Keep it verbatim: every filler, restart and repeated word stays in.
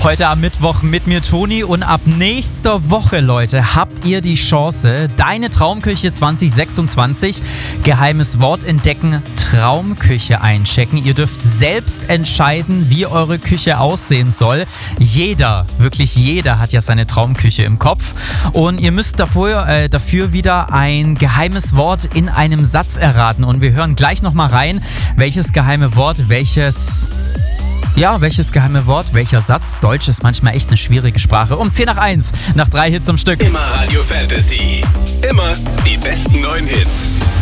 Heute am Mittwoch mit mir, Toni, und ab nächster Woche, Leute, habt ihr die Chance, deine Traumküche zwanzig sechsundzwanzig, geheimes Wort entdecken, Traumküche einchecken. Ihr dürft selbst entscheiden, wie eure Küche aussehen soll. Jeder, wirklich jeder hat ja seine Traumküche im Kopf und ihr müsst dafür, äh, dafür wieder ein geheimes Wort in einem Satz erraten und wir hören gleich nochmal rein, welches geheime Wort, welches... Ja, welches geheime Wort, welcher Satz? Deutsch ist manchmal echt eine schwierige Sprache. Um zehn nach eins, nach drei Hits am Stück. Immer Radio Fantasy. Immer die besten neuen Hits.